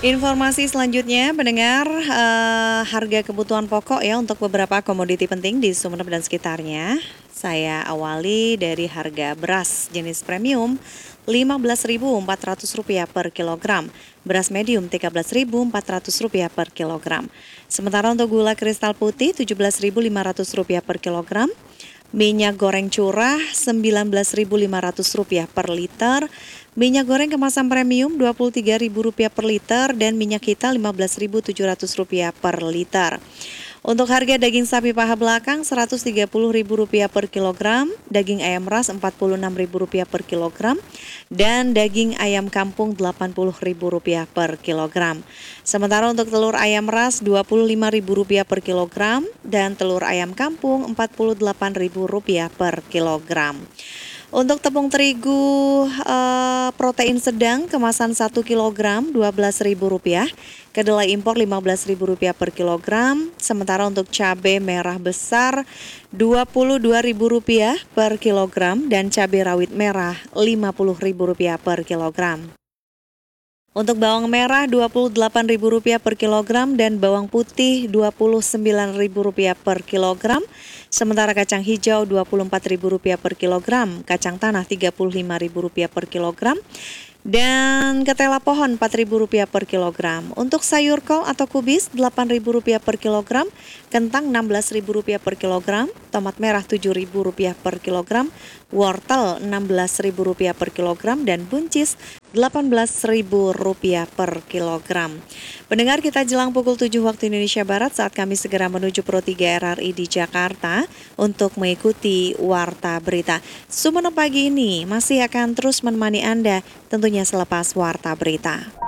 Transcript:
Informasi selanjutnya, pendengar, harga kebutuhan pokok ya untuk beberapa komoditi penting di Sumeneb dan sekitarnya. Saya awali dari harga beras jenis premium Rp15.400 per kilogram, beras medium Rp13.400 per kilogram. Sementara untuk gula kristal putih Rp17.500 per kilogram, minyak goreng curah Rp19.500 per liter, minyak goreng kemasan premium Rp23.000 per liter, dan minyak kita Rp15.700 per liter. Untuk harga daging sapi paha belakang Rp130.000 per kilogram, daging ayam ras Rp46.000 per kilogram, dan daging ayam kampung Rp80.000 per kilogram. Sementara untuk telur ayam ras Rp25.000 per kilogram, dan telur ayam kampung Rp48.000 per kilogram. Untuk tepung terigu protein sedang kemasan 1 kg Rp12.000, kedelai impor Rp15.000 per kilogram, sementara untuk cabai merah besar Rp22.000 per kilogram dan cabai rawit merah Rp50.000 per kilogram. Untuk bawang merah Rp28.000 per kilogram dan bawang putih Rp29.000 per kilogram. Sementara kacang hijau Rp24.000 per kilogram, kacang tanah Rp35.000 per kilogram, dan ketela pohon Rp4.000 per kilogram. Untuk sayur kol atau kubis Rp8.000 per kilogram, kentang Rp16.000 per kilogram, tomat merah Rp7.000 per kilogram, wortel Rp16.000 per kilogram, dan buncis Rp18.000 per kilogram. Pendengar, kita jelang pukul 7 waktu Indonesia Barat saat kami segera menuju Pro 3 RRI di Jakarta untuk mengikuti Warta Berita. Sumeneb pagi ini masih akan terus menemani Anda tentunya selepas Warta Berita.